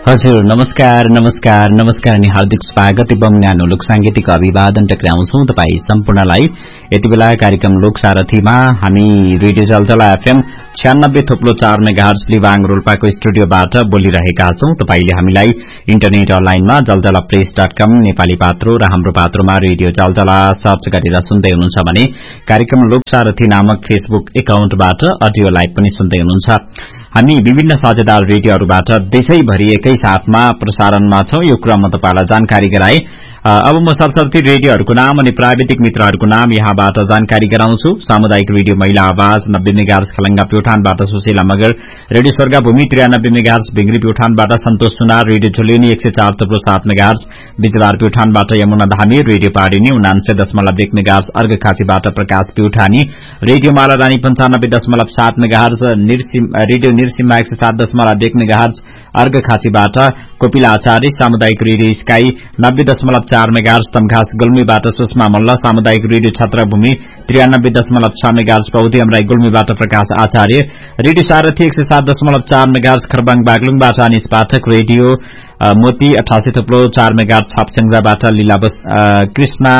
हजुर नमस्कार नमस्कार नमस्कार अनि हार्दिक स्वागत एवं न्यानो लोक सांगीतिक अभिवादन टक्राउँछौं तपाई सम्पूर्णलाई यति बेला कार्यक्रम लोक सारथीमा हामी रेडियो जलजला एफएम 96.4 मेगाहर्ज लिबाङ रोल्पाको स्टुडियोबाट बोलिरहेका छौं। तपाईले हामीलाई इन्टरनेट अनलाइनमा जलजलाप्रेस.com नेपाली पात्रो र हाम्रो पात्रोमा रेडियो जलजला सर्च गरेर सुन्दै हुनुहुन्छ भने कार्यक्रम लोक सारथी नामक फेसबुक एकाउन्टबाट अडियो लाइभ पनि सुन्दै हुनुहुन्छ। हामी विभिन्न साझेदार रेडियोहरूबाट देशैभरि एकै साथमा प्रसारणमा छौं। यो कुरा म तपाईलाई जानकारी गराए। अब म सरसर्ती रेडियोहरूको नाम अनि प्राविधिक मित्रहरूको नाम यहाँबाट जानकारी गराउँछु। सामुदायिक रेडियो महिला आवाज 90 मेगाहर्ज खलंगा प्युठानबाट सुशीला मगर, रेडियो स्वर्ग भूमि 93 मेगाहर्ज भिंगरी प्युठानबाट सन्तोष सुनार, रेडियो झुलिनी 104.7 मेगाहर्ज बिजबार प्युठानबाट यमुना धामी, रेडियो पाडिनी 99.1 मेगाहर्ज अर्घखाँचीबाट प्रकाश प्युठानी, रेडियो माला रानी 95.7 मेगाहर्ज, रेडियो निर्सिम्हा 107.1 मेगाहर्ज अर्घखाँचीबाट कोपिला आचार्य, सामुदायिक radio sky 90.4 megahertz Tamghas गुल्मीबाट Sushma Malla, सामुदायिक रेडियो छत्रभूमि 93.6 मेगाहर्ज पौधी अमराई गुल्मीबाट प्रकाश आचार्य, रेडियो सारथी 107.4 मेगाहर्ज खरबाङ बागलुङबाट अनिस पाठक, रेडियो मोती 88.4 मेगाहर्ज छापस्याङजाबाट लीला Krishna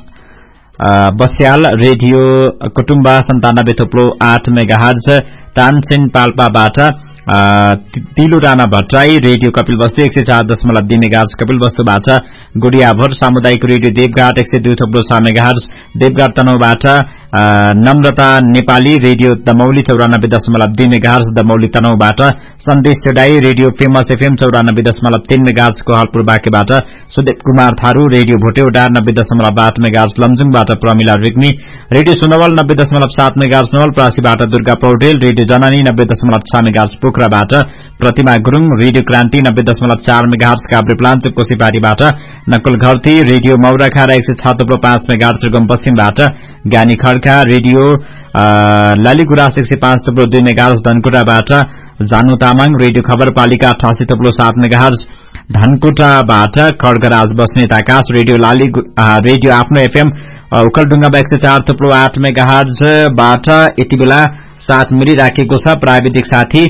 Basyal, radio Kutumba 97.8 megahertz Tansen पाल्पाबाट तिलु Rana Bhattarai, radio Kapilvastu 104.2 megahertz कपिलवस्तुबाट गुडियाभर, सामुदायिक radio देवघाट 102.6 megahertz देवघाट तनहुबाट Namrata Nepali, radio Damauli 94.2 megahertz Damauli तनहुबाट सन्देश चेडाई, radio famous FM 94.3 megahertz Kohalpur बाँकेबाट Sudev Kumar Tharu, radio भोटेउडा 90.8 megahertz लमजुङबाट Pramila Rigmi, radio Sunwal 90.7 megahertz नवलपरासीबाट Durga Paudel, radio जननी 90.6 megahertz पोखराबाट प्रतिमा Gurung, radio क्रान्ति 90.4 megahertz काभ्रेप्लाञ्चोक कोसीबारीबाट Nakul Gharti, radio मौराखारा 106.5 megahertz रुगम पश्चिमबाट ज्ञानी Khadka, radio Laligurans 105.2 megahertz धनकुटाबाट जानु Tamang, radio खबरपालिका 88.7 megahertz धनकुटाबाट खड्गराज Basnet आकाश, radio आफ्नो FM उखलढुङ्गामा 104.8 मेगाहर्जबाट यति बेला साथ मिलिराखेको छ प्राविधिक साथी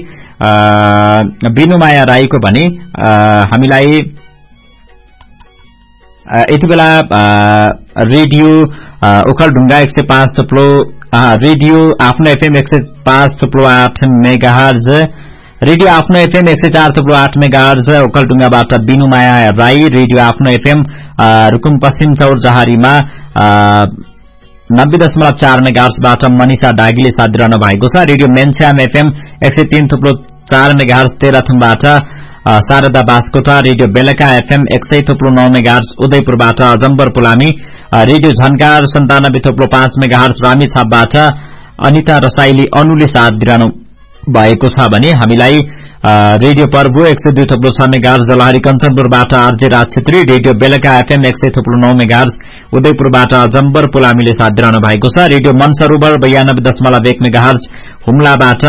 बिनुमाया राईको भने हामीलाई यति बेला रेडियो उखलढुङ्गा 105 रेडियो आफ्नो एफएम 105.8 मेगाहर्ज, रेडियो आफ्नो एफएम 104.8 मेगाहर्ज उखलढुङ्गाबाट बिनुमाया राई, रेडियो आफ्नो एफएम रुकुम पश्चिम चौर जहारीमा 90.4 मेगाहर्जबाट मनिषा डागीले साथ दिइरहनु भएको छ। Radio मेन्स्याम FM 103.4 megahertz तेह्रथुमबाट Sharada Baskota, radio बेलका FM 100.9 megahertz उदयपुरबाट अजम्बर Pulami, radio Jhankar 97.5 megahertz रामेछापबाट Anita Rasaili अनुले साथ दिइरहनु भएको छ भने हामीलाई रेडियो पर्वो 102.6 मेगाहर्ज जलहारी कञ्चनपुरबाट आरजे राज छेत्री, रेडियो बेलका एफएम 100.9 मेगाहर्ज उदयपुरबाट अजम्बर पुलामीले साथ दिइरहनु भएको छ। रेडियो मनसरोवर 92.1 मेगाहर्ज हुम्लाबाट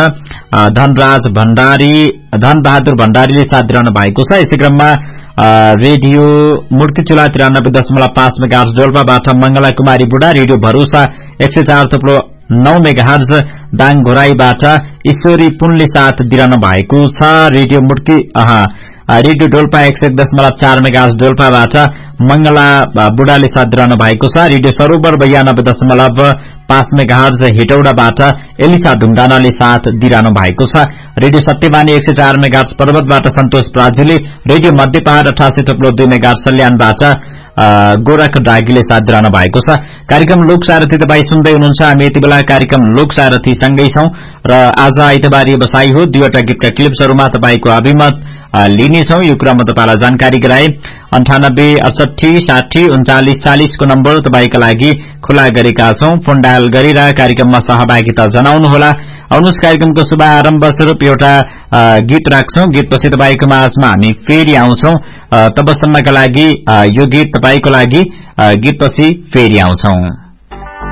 धनबहादुर भण्डारीले साथ दिइरहनु भएको छ। यसै क्रममा रेडियो मुर्तिचुला 93.5 मेगाहर्ज डोल्पाबाट मंगला कुमारी बुढा, रेडियो भरोसा 104.9 मेगाहर्ज दाङ घोराईबाट ईश्वरी पुनले साथ दिइरहनु भएको छ। रेडियो डोल्पा 101.4 मेगाहर्ज डोल्पाबाट मंगला बुढाले साथ दिइरहनु भएको छ। रेडियो सरोवर 92.5 मेगाहर्ज हेटौडाबाट एलिसा ढुङ्गानाले साथ दिइरहनु भएको छ। रेडियो सत्यवानी 104 मेगाहर्ज पर्वतबाट सन्तोष प्राजुले, रेडियो मध्यपहाड 88.2 मेगाहर्ज सल्यानबाट गोरख डागीले साथ दिइरहनु भएको छ। कार्यक्रम लोक सारथी तपाई सुन्दै हुनुहुन्छ। हामी यति बेला कार्यक्रम लोक सारथी सँगै छौं र आज आइतबार बसाई हो। दुईवटा गीतका क्लिप्सहरूमा तपाईको अभिमत लिनेछौं। यो कुरा म तपाईलाई जानकारी गराए। 98 68 60 39 40 को नम्बर तपाईका लागि खुला गरेका छौं। फोन डायल गरेर कार्यक्रममा सहभागिता जनाउनुहोला। आउनुहोस् कार्यक्रमको शुभारम्भ स्वरूप एउटा गीत राख्छौं। गीतपछि तपाईको माझमा हामी फेरि आउँछौं। तबसम्मका लागि यो गीत तपाईको लागि, गीतपछि फेरि आउँछौं।